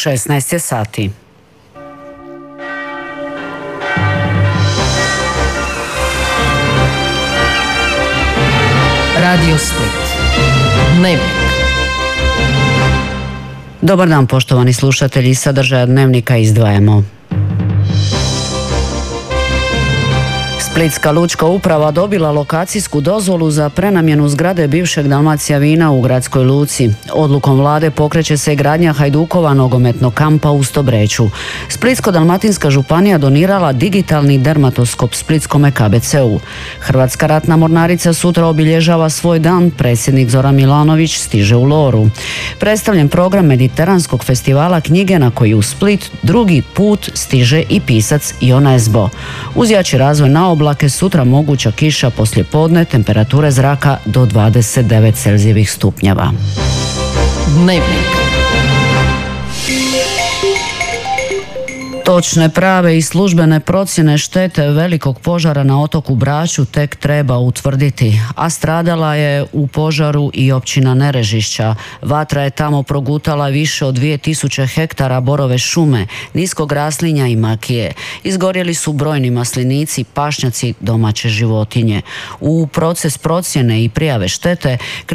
16 je sati. Radio Split. Dnevnik. Dobar dan, poštovani slušatelji, sadržaja dnevnika izdvajamo. Splitska lučka uprava dobila lokacijsku dozvolu za prenamjenu zgrade bivšeg Dalmacija vina u gradskoj luci. Odlukom vlade pokreće se gradnja Hajdukova nogometnog kampa u Stobreću. Splitsko-dalmatinska županija donirala digitalni dermatoskop Splitskome KBC-u. Hrvatska ratna mornarica sutra obilježava svoj dan, predsjednik Zoran Milanović stiže u Loru. Predstavljen program Mediteranskog festivala knjige na koji u Split drugi put stiže i pisac Jona Esbo. Uz jači razvoj na oblake sutra moguća kiša poslijepodne, temperature zraka do 29 Celzijevih stupnjeva. Dnevnik. Točne, prave i službene procjene štete velikog požara na otoku Braču tek treba utvrditi, a stradala je u požaru i općina Nerežišća. Vatra je tamo progutala više od 2000 hektara borove šume, niskog raslinja i makije. Izgorjeli su brojni maslinici, pašnjaci, domaće životinje. U proces procjene i prijave štete